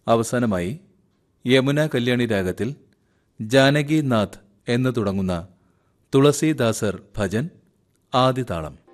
അവസാനമായി യമുന കല്യാണി രാഗത്തിൽ ജാനകി നാഥ് എന്ന് തുടങ്ങുന്ന തുളസീദാസർ ഭജൻ ആദിതാളം.